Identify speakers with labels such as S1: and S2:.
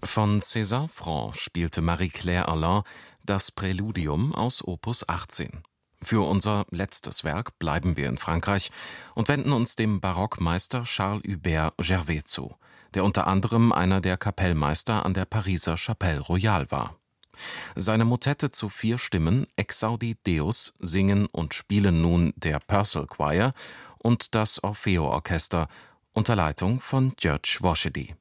S1: Von César Franck spielte Marie-Claire Alain das Präludium aus Opus 18. Für unser letztes Werk bleiben wir in Frankreich und wenden uns dem Barockmeister Charles-Hubert Gervais zu, der unter anderem einer der Kapellmeister an der Pariser Chapelle Royale war. Seine Motette zu 4 Stimmen Exaudi Deus singen und spielen nun der Purcell Choir und das Orfeo-Orchester unter Leitung von György Washedi.